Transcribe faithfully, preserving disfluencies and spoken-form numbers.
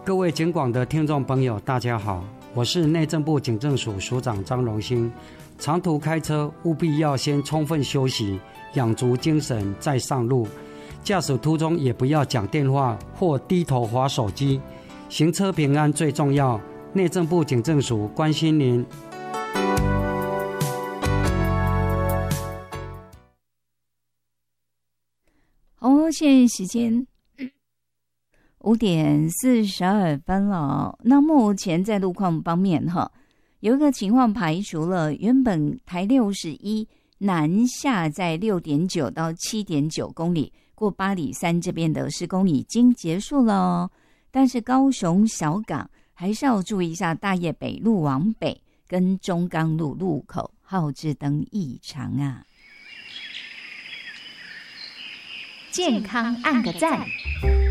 各位警广的听众朋友大家好，我是内政部警政署署长张荣兴。长途开车务必要先充分休息，养足精神再上路。驾驶途中也不要讲电话或低头滑手机，行车平安最重要。内政部警政署关心您。 好，现在时间五点四十二分了。那目前在路况方面哈，有一个情况排除了，原本台六十一南下在六点九到七点九公里，过八里山这边的施工已经结束了哦。但是高雄小港还是要注意一下大业北路往北跟中钢路路口号志灯异常啊。 健康按个赞。